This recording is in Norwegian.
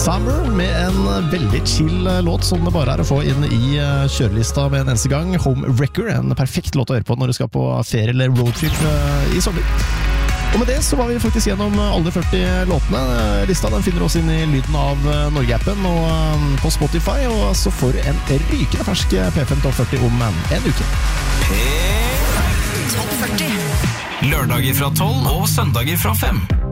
Summer med en veldig chill låt som det bare å få inn i kjørelista med en eneste gang. Home Wrecker, en perfekt låt å høre på når du skal på ferie eller roadtrip i sommer. Og med det så var vi faktisk gjennom alle 40 låtene. Lista den finner oss inn i lyden av Norge-appen og på Spotify, og så får du en rykende fersk P5 Top 40 om en uke. Top 40 lørdager fra 12 og søndager fra 5.